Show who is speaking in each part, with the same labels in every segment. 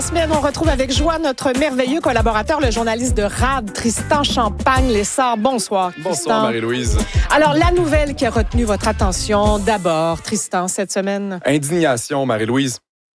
Speaker 1: Semaine, on retrouve avec joie notre merveilleux collaborateur, le journaliste de RAD, Tristan Champagne-Lessard. Bonsoir, Tristan.
Speaker 2: Bonsoir, Marie-Louise.
Speaker 1: Alors, la nouvelle qui a retenu votre attention, d'abord, Tristan, cette semaine.
Speaker 2: Indignation, Marie-Louise.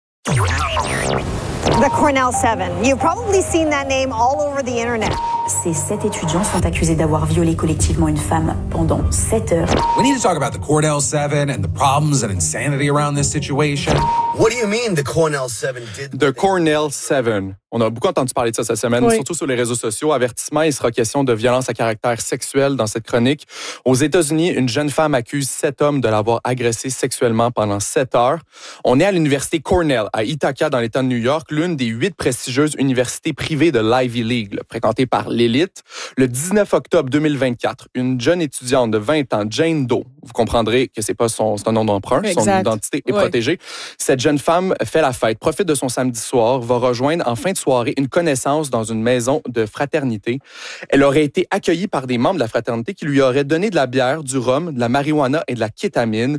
Speaker 3: The Cornell 7. You've probably seen that name all over the internet.
Speaker 4: Ces 7 étudiants sont accusés d'avoir violé collectivement une femme pendant 7 heures.
Speaker 5: We need to talk about the Cornell 7 and the problems and insanity around this situation.
Speaker 6: What do you mean the Cornell 7 did?
Speaker 2: The Cornell 7. On a beaucoup entendu parler de ça cette semaine,
Speaker 1: oui.
Speaker 2: Surtout sur les réseaux sociaux. Avertissement, il sera question de violence à caractère sexuel dans cette chronique. Aux États-Unis, une jeune femme accuse 7 hommes de l'avoir agressée sexuellement pendant 7 heures. On est à l'université Cornell, à Ithaca, dans l'État de New York, l'une des 8 prestigieuses universités privées de l'Ivy League, fréquentée par l'élite. Le 19 octobre 2024, une jeune étudiante de 20 ans, Jane Doe, vous comprendrez que c'est un nom d'emprunt, son identité est protégée. Cette jeune femme fait la fête, profite de son samedi soir, va rejoindre en fin de soirée une connaissance dans une maison de fraternité. Elle aurait été accueillie par des membres de la fraternité qui lui auraient donné de la bière, du rhum, de la marijuana et de la kétamine.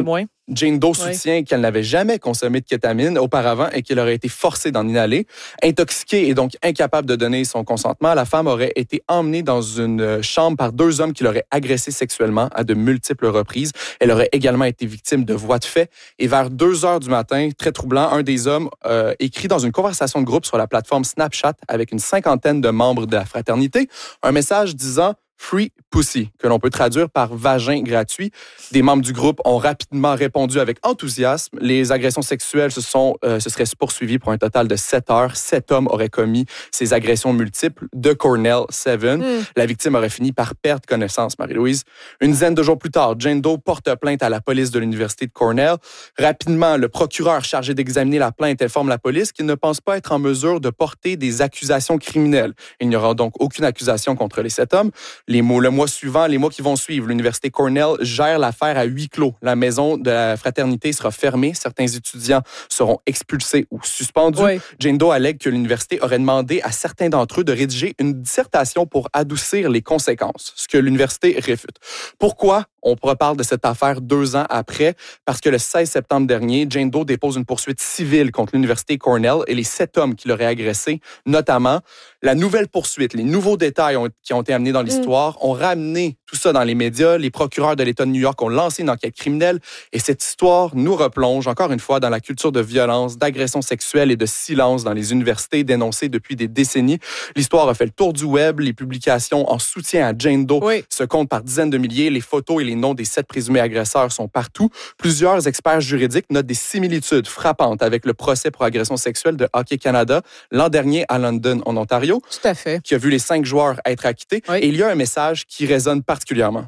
Speaker 2: Jane Doe soutient qu'elle n'avait jamais consommé de kétamine auparavant et qu'elle aurait été forcée d'en inhaler. Intoxiquée et donc incapable de donner son consentement, la femme aurait été emmenée dans une chambre par 2 hommes qui l'auraient agressée sexuellement à de multiples reprises. Elle aurait également été victime de voies de fait. Et vers 2 heures du matin, très troublant, un des hommes écrit dans une conversation de groupe sur la plateforme Snapchat avec une 50aine de membres de la fraternité un message disant Free Pussy, que l'on peut traduire par vagin gratuit. Des membres du groupe ont rapidement répondu avec enthousiasme. Les agressions sexuelles se seraient poursuivies pour un total de 7 heures. 7 hommes auraient commis ces agressions multiples de Cornell 7. La victime aurait fini par perdre connaissance, Marie-Louise. Une dizaine de jours plus tard, Jane Doe porte plainte à la police de l'université de Cornell. Rapidement, le procureur chargé d'examiner la plainte informe la police qu'il ne pense pas être en mesure de porter des accusations criminelles. Il n'y aura donc aucune accusation contre les 7 hommes. Les mois qui vont suivre, l'université Cornell gère l'affaire à huis clos. La maison de la fraternité sera fermée. Certains étudiants seront expulsés ou suspendus. Oui. Jane Doe allègue que l'université aurait demandé à certains d'entre eux de rédiger une dissertation pour adoucir les conséquences, ce que l'université réfute. Pourquoi on reparle de cette affaire 2 ans après? Parce que le 16 septembre dernier, Jane Doe dépose une poursuite civile contre l'université Cornell et les 7 hommes qui l'auraient agressé, notamment. La nouvelle poursuite, les nouveaux détails qui ont été amenés dans l'histoire ont ramené tout ça dans les médias. Les procureurs de l'État de New York ont lancé une enquête criminelle et cette histoire nous replonge encore une fois dans la culture de violence, d'agression sexuelle et de silence dans les universités dénoncées depuis des décennies. L'histoire a fait le tour du web. Les publications en soutien à Jane Doe se comptent par dizaines de milliers. Les photos et les noms des 7 présumés agresseurs sont partout. Plusieurs experts juridiques notent des similitudes frappantes avec le procès pour agression sexuelle de Hockey Canada l'an dernier à London, en Ontario.
Speaker 1: Tout à fait.
Speaker 2: Qui a vu les 5 joueurs être acquittés. Oui. Et il y a un message qui résonne particulièrement.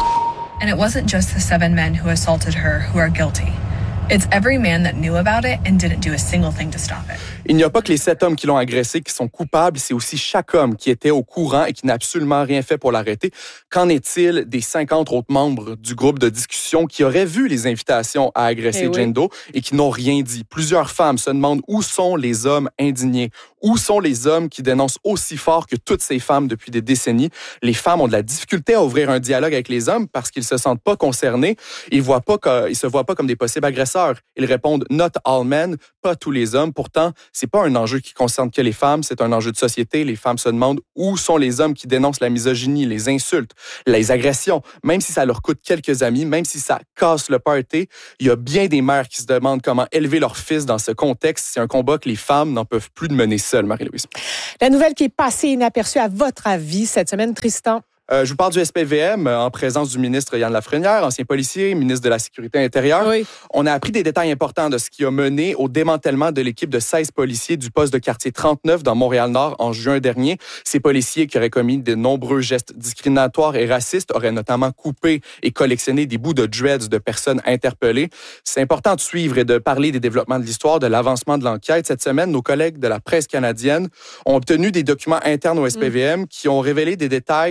Speaker 7: And it wasn't just the 7 men who assaulted her who are guilty. It's every man that knew about it and didn't do a single thing to stop it.
Speaker 2: Il n'y a pas que les 7 hommes qui l'ont agressé qui sont coupables, c'est aussi chaque homme qui était au courant et qui n'a absolument rien fait pour l'arrêter. Qu'en est-il des 50 autres membres du groupe de discussion qui auraient vu les invitations à agresser Jane Doe et qui n'ont rien dit? Plusieurs femmes se demandent où sont les hommes indignés? Où sont les hommes qui dénoncent aussi fort que toutes ces femmes depuis des décennies? Les femmes ont de la difficulté à ouvrir un dialogue avec les hommes parce qu'ils se sentent pas concernés. Ils se voient pas comme des possibles agresseurs. Ils répondent « not all men », pas tous les hommes. Pourtant, c'est pas un enjeu qui concerne que les femmes, c'est un enjeu de société. Les femmes se demandent où sont les hommes qui dénoncent la misogynie, les insultes, les agressions. Même si ça leur coûte quelques amis, même si ça casse le party, il y a bien des mères qui se demandent comment élever leur fils dans ce contexte. C'est un combat que les femmes n'en peuvent plus de mener seules, Marie-Louise.
Speaker 1: La nouvelle qui est passée inaperçue, à votre avis, cette semaine, Tristan?
Speaker 2: Je vous parle du SPVM en présence du ministre Yann Lafrenière, ancien policier, ministre de la Sécurité intérieure. Oui. On a appris des détails importants de ce qui a mené au démantèlement de l'équipe de 16 policiers du poste de quartier 39 dans Montréal-Nord en juin dernier. Ces policiers qui auraient commis de nombreux gestes discriminatoires et racistes auraient notamment coupé et collectionné des bouts de dreads de personnes interpellées. C'est important de suivre et de parler des développements de l'histoire, de l'avancement de l'enquête. Cette semaine, nos collègues de la presse canadienne ont obtenu des documents internes au SPVM qui ont révélé des détails que les policiers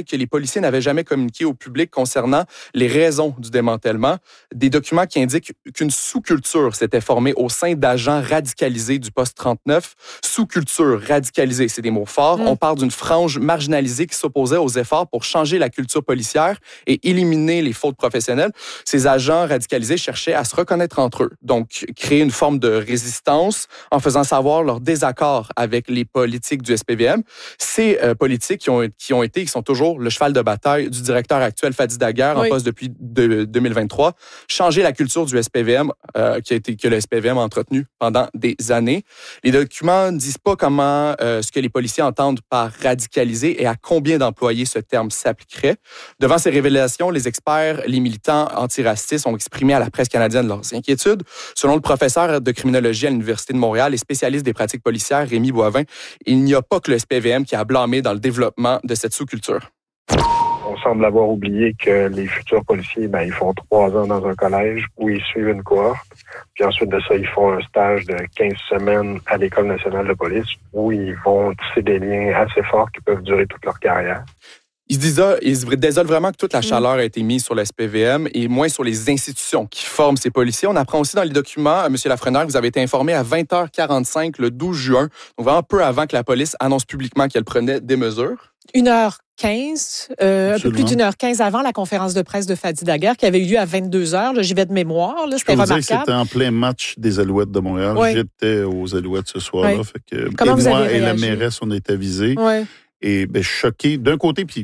Speaker 2: policiers n'avaient jamais communiqué au public concernant les raisons du démantèlement. Des documents qui indiquent qu'une sous-culture s'était formée au sein d'agents radicalisés du poste 39. Sous-culture, radicalisée, c'est des mots forts. On parle d'une frange marginalisée qui s'opposait aux efforts pour changer la culture policière et éliminer les fautes professionnelles. Ces agents radicalisés cherchaient à se reconnaître entre eux, donc créer une forme de résistance en faisant savoir leur désaccord avec les politiques du SPVM. Ces politiques qui sont toujours le cheval de bataille du directeur actuel Fadi Daguerre en poste depuis 2023, changer la culture du SPVM que le SPVM a entretenu pendant des années. Les documents ne disent pas comment ce que les policiers entendent par radicaliser et à combien d'employés ce terme s'appliquerait. Devant ces révélations, les experts, les militants antiracistes ont exprimé à la presse canadienne leurs inquiétudes. Selon le professeur de criminologie à l'Université de Montréal et spécialiste des pratiques policières, Rémi Boivin, il n'y a pas que le SPVM qui a blâmé dans le développement de cette sous-culture.
Speaker 8: On semble avoir oublié que les futurs policiers, ils font 3 ans dans un collège où ils suivent une cohorte. Puis ensuite de ça, ils font un stage de 15 semaines à l'École nationale de police où ils vont tisser des liens assez forts qui peuvent durer toute leur carrière.
Speaker 2: Ils se désolent vraiment que toute la chaleur a été mise sur le SPVM et moins sur les institutions qui forment ces policiers. On apprend aussi dans les documents, M. Lafrenière, que vous avez été informé à 20h45 le 12 juin, donc vraiment peu avant que la police annonce publiquement qu'elle prenait des mesures.
Speaker 1: 1h15, un peu plus d'1h15 avant la conférence de presse de Fadi Daguerre qui avait eu lieu à 22h. Là, j'y vais de mémoire. Là, c'était remarquable.
Speaker 9: C'était en plein match des Alouettes de Montréal.
Speaker 1: Oui.
Speaker 9: J'étais aux Alouettes ce soir-là.
Speaker 1: Oui.
Speaker 9: Fait que,
Speaker 1: comment vous
Speaker 9: moi
Speaker 1: avez
Speaker 9: et
Speaker 1: réagi?
Speaker 9: la mairesse, on était avisés.
Speaker 1: Oui.
Speaker 9: Et choqué d'un côté, puis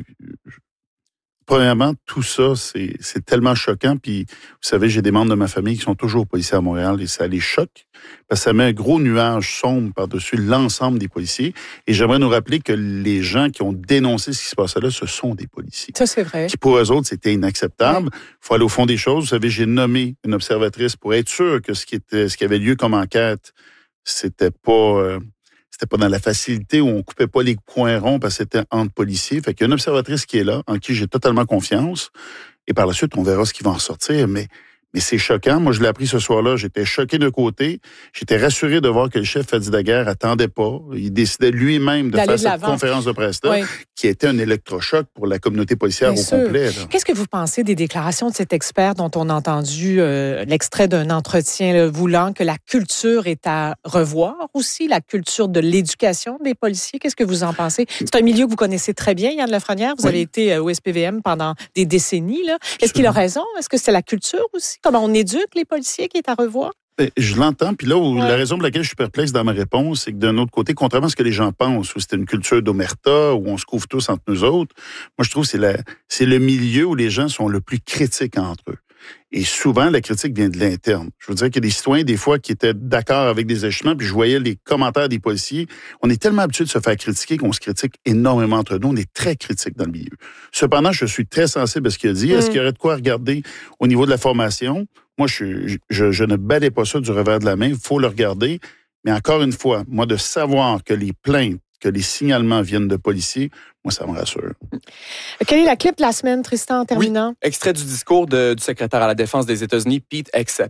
Speaker 9: premièrement, tout ça, c'est tellement choquant. Puis, vous savez, j'ai des membres de ma famille qui sont toujours policiers à Montréal et ça les choque parce que ça met un gros nuage sombre par-dessus l'ensemble des policiers. Et j'aimerais nous rappeler que les gens qui ont dénoncé ce qui se passait là, ce sont des policiers.
Speaker 1: Ça, c'est vrai.
Speaker 9: Qui, pour eux autres, c'était inacceptable. Il faut aller au fond des choses. Vous savez, j'ai nommé une observatrice pour être sûr que ce qui avait lieu comme enquête, c'était pas dans la facilité où on coupait pas les coins ronds parce que c'était entre policiers. Fait qu'il y a une observatrice qui est là, en qui j'ai totalement confiance. Et par la suite, on verra ce qui va en ressortir. Mais c'est choquant. Moi, je l'ai appris ce soir-là. J'étais choqué d'un côté. J'étais rassuré de voir que le chef Fadi Daguerre attendait pas. Il décidait lui-même de faire cette conférence de presse-là, qui était un électrochoc pour la communauté policière au complet. Là.
Speaker 1: Qu'est-ce que vous pensez des déclarations de cet expert dont on a entendu l'extrait d'un entretien là, voulant que la culture est à revoir aussi, la culture de l'éducation des policiers? Qu'est-ce que vous en pensez? C'est un milieu que vous connaissez très bien, Yann Lafrenière. Vous avez été au SPVM pendant des décennies. Là. Est-ce qu'il a raison? Est-ce que c'est la culture aussi? Comment on éduque les policiers qui est à revoir?
Speaker 9: Je l'entends, puis là, la raison pour laquelle je suis perplexe dans ma réponse, c'est que d'un autre côté, contrairement à ce que les gens pensent, où c'était une culture d'omerta, où on se couvre tous entre nous autres, moi, je trouve que c'est le milieu où les gens sont le plus critiques entre eux. Et souvent, la critique vient de l'interne. Je veux dire qu'il y a des citoyens, des fois, qui étaient d'accord avec des agissements, puis je voyais les commentaires des policiers. On est tellement habitué de se faire critiquer qu'on se critique énormément entre nous. On est très critique dans le milieu. Cependant, je suis très sensible à ce qu'il a dit. Est-ce qu'il y aurait de quoi regarder au niveau de la formation? Moi, je ne balais pas ça du revers de la main. Il faut le regarder. Mais encore une fois, moi, de savoir que les plaintes, que les signalements viennent de policiers, moi, ça me rassure.
Speaker 1: Quelle est la clip de la semaine, Tristan, en terminant?
Speaker 2: Oui, extrait du discours du secrétaire à la Défense des États-Unis, Pete Hegseth.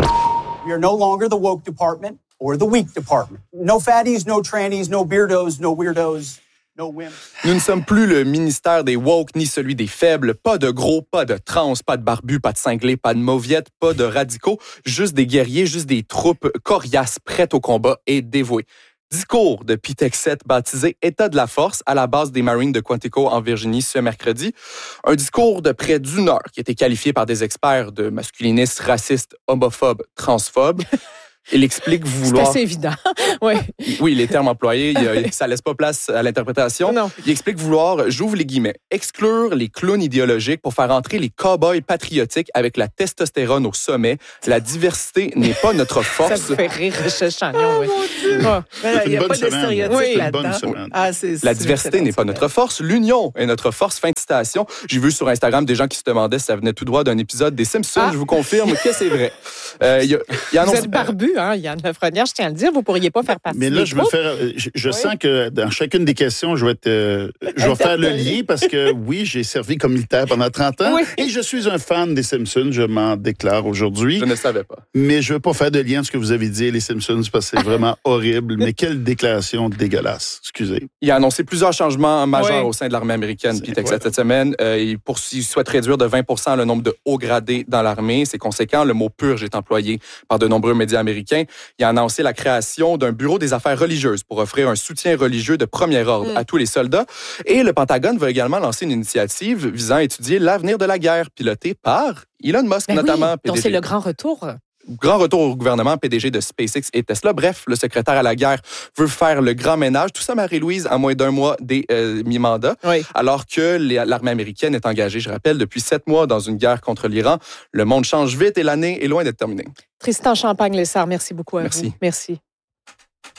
Speaker 10: We are no longer the woke department or the weak department. No fatties, no trannies, no beardos, no weirdos.
Speaker 2: Nous ne sommes plus le ministère des woke ni celui des faibles. Pas de gros, pas de trans, pas de barbus, pas de cinglés, pas de mauviettes, pas de radicaux. Juste des guerriers, juste des troupes coriaces prêtes au combat et dévouées. Discours de Pete Hegseth baptisé « État de la force » à la base des Marines de Quantico en Virginie ce mercredi. Un discours de près d'1 heure qui a été qualifié par des experts de masculinistes, racistes, homophobes, transphobes. Il explique vouloir...
Speaker 1: C'est assez évident, oui.
Speaker 2: Oui, les termes employés, ça laisse pas place à l'interprétation.
Speaker 1: Non.
Speaker 2: Il explique vouloir, j'ouvre les guillemets, exclure les clowns idéologiques pour faire entrer les cow-boys patriotiques avec la testostérone au sommet. La diversité n'est pas notre force.
Speaker 1: Ça me fait rire, Richard Chagnon, oui.
Speaker 9: Il n'y a pas de stéréotypes là-dedans.
Speaker 2: La diversité n'est pas notre force, l'union est notre force. Fin de citation. J'ai vu sur Instagram des gens qui se demandaient si ça venait tout droit d'un épisode des Simpsons. Je vous confirme que c'est vrai.
Speaker 1: Vous êtes barbu? hein, Yann Lafrenière, je tiens à le dire, vous ne pourriez pas faire partie
Speaker 9: Mais là, je sens que dans chacune des questions, je vais faire le lien parce que oui, j'ai servi comme militaire pendant 30 ans et je suis un fan des Simpsons, je m'en déclare aujourd'hui.
Speaker 2: Je ne savais pas.
Speaker 9: Mais je ne veux pas faire de lien entre ce que vous avez dit et les Simpsons parce que c'est vraiment horrible. Mais quelle déclaration dégueulasse. Excusez.
Speaker 2: Il a annoncé plusieurs changements majeurs au sein de l'armée américaine, Pete Hegseth, cette semaine. Il souhaite réduire de 20% le nombre de hauts gradés dans l'armée. C'est conséquent. Le mot « purge » est employé par de nombreux médias américains. Il a annoncé la création d'un bureau des affaires religieuses pour offrir un soutien religieux de premier ordre à tous les soldats. Et le Pentagone va également lancer une initiative visant à étudier l'avenir de la guerre, pilotée par Elon Musk, notamment.
Speaker 1: Oui. Donc, c'est le grand retour.
Speaker 2: Grand retour au gouvernement, PDG de SpaceX et Tesla. Bref, le secrétaire à la guerre veut faire le grand ménage. Tout ça, Marie-Louise, à moins d'un mois des mi-mandats. Oui. Alors que l'armée américaine est engagée, je rappelle, depuis 7 mois dans une guerre contre l'Iran. Le monde change vite et l'année est loin d'être terminée.
Speaker 1: Tristan Champagne-Lessard, merci beaucoup à vous. Merci.